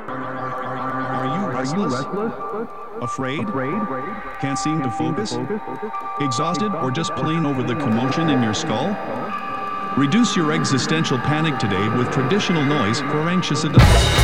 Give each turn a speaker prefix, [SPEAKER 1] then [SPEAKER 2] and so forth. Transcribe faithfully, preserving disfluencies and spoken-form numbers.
[SPEAKER 1] Are you restless? Afraid? Can't seem to focus? Exhausted or just plain over the commotion in your skull? Reduce your existential panic today with traditional noise for anxious adults.